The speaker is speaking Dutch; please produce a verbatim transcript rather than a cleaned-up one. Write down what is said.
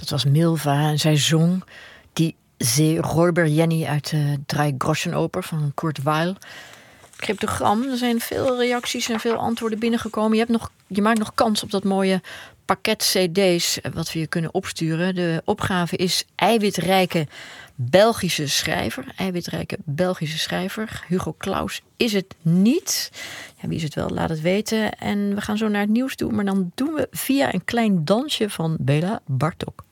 dat was Milva en zij zong die Ze Räuber Jenny uit de Drei Groschenoper van Kurt Weill. Cryptogram, er zijn veel reacties en veel antwoorden binnengekomen. Je, hebt nog, je maakt nog kans op dat mooie pakket C D's wat we je kunnen opsturen. De opgave is eiwitrijke Belgische schrijver. Eiwitrijke Belgische schrijver. Hugo Claus is het niet. Ja, wie is het wel? Laat het weten. En we gaan zo naar het nieuws toe. Maar dan doen we via een klein dansje van Bela Bartok.